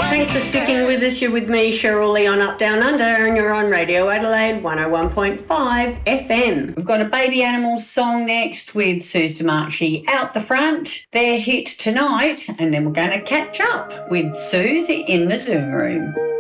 Thanks for sticking with us. You're with me, Cheryl Lee, on Up Down Under, and you're on Radio Adelaide 101.5 FM. We've got a Baby Animals song next with Suze DeMarchi out the front. Their hit Tonight, and then we're going to catch up with Suze in the Zoom room.